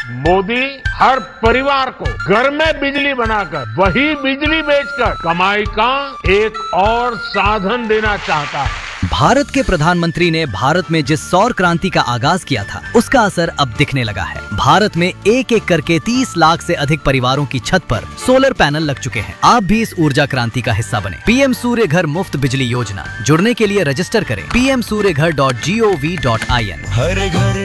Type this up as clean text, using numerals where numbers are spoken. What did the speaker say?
मोदी हर परिवार को घर में बिजली बनाकर वही बिजली बेचकर कमाई का एक और साधन देना चाहता है। भारत के प्रधानमंत्री ने भारत में जिस सौर क्रांति का आगाज किया था, उसका असर अब दिखने लगा है। भारत में एक एक करके 30 लाख से अधिक परिवारों की छत पर सोलर पैनल लग चुके हैं। आप भी इस ऊर्जा क्रांति का हिस्सा बने। पीएम सूर्य घर मुफ्त बिजली योजना, जुड़ने के लिए रजिस्टर करें pmsuryaghar.gov.in। हर घर